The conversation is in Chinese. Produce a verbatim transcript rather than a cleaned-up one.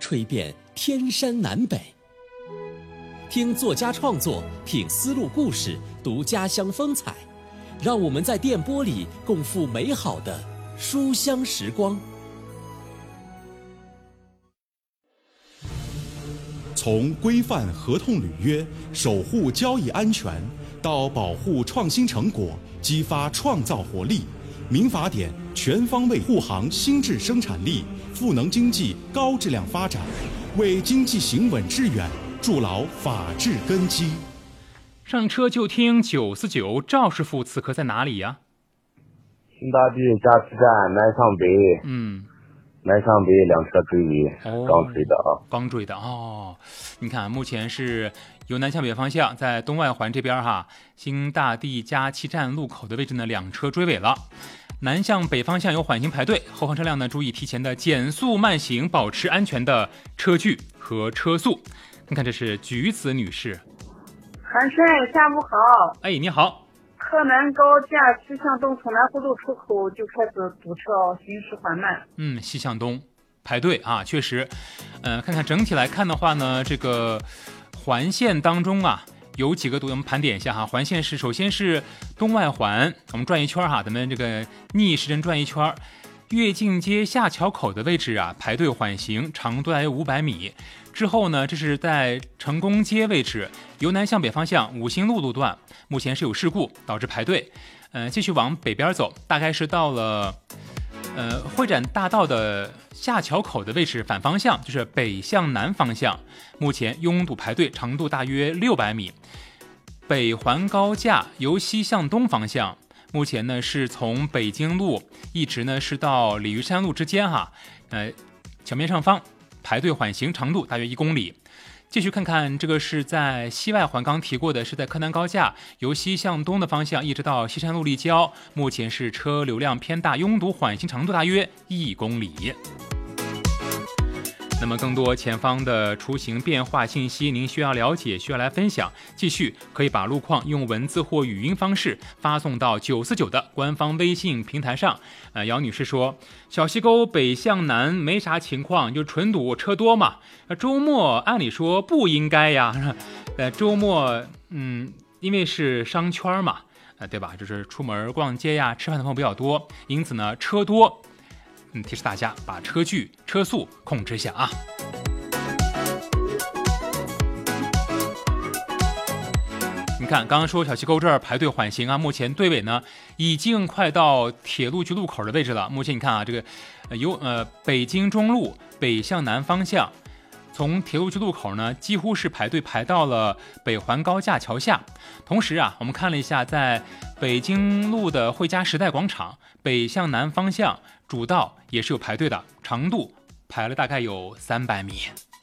吹遍天山南北。听作家创作，品丝路故事，读家乡风采，让我们在电波里共赴美好的书香时光。 从规范合同履约、守护交易安全，到保护创新成果、激发创造活力，民法典全方位护航新质生产力，赋能经济高质量发展，为经济行稳致远筑牢法治根基。 上车就听九四九，赵师傅此刻在哪里呀？ 新大地加气站南向北， 嗯， 南向北两车追尾， 哦、 刚追的啊， 刚追的哦。你看，目前是由南向北方向，在东外环这边哈，新大地加气站路口的位置呢，两车追尾了。南向北方向有缓行排队，后方车辆呢注意提前的减速慢行，保持安全的车距和车速。看看这是橘子女士。 韩帅，下午好。 哎，你好。 河南高架西向东从南湖路出口就开始堵车，行驶缓慢。 嗯，西向东排队啊，确实。呃，看看整体来看的话呢，这个环线当中啊，有几个堵，我们盘点一下哈。环线是首先是东外环，我们转一圈哈，咱们这个逆时针转一圈。跃进街下桥口的位置啊，排队缓行，长度大约五百米。之后呢，这是在成功街位置，由南向北方向五星路路段，目前是有事故导致排队。呃，继续往北边走，大概是到了呃会展大道的下桥口的位置，反方向就是北向南方向，目前拥堵排队，长度大约六百米。北环高架由西向东方向。目前呢是从北京路一直呢是到鲤鱼山路之间哈，呃，桥面上方排队缓行，长度大约一公里。继续看看这个是在西外环，刚提过的是在柯南高架由西向东的方向一直到西山路立交，目前是车流量偏大，拥堵缓行长度大约一公里。那么更多前方的出行变化信息您需要了解，需要来分享，继续可以把路况用文字或语音方式发送到九四九的官方微信平台上。呃，姚女士说，小西沟北向南没啥情况，就纯堵车多嘛。周末按理说不应该呀，呃，周末嗯，因为是商圈嘛，呃，对吧？就是出门逛街呀、吃饭的朋友比较多，因此呢车多。嗯，提示大家把车距、车速控制一下啊。你看，刚刚说小西沟这儿排队缓行啊，目前队尾呢已经快到铁路局路口的位置了。目前你看啊，这个呃由呃北京中路北向南方向，从铁路局路口呢几乎是排队排到了北环高架桥下。同时啊，我们看了一下，在北京路的汇佳时代广场北向南方向主道也是有排队的，长度排了大概有三百米。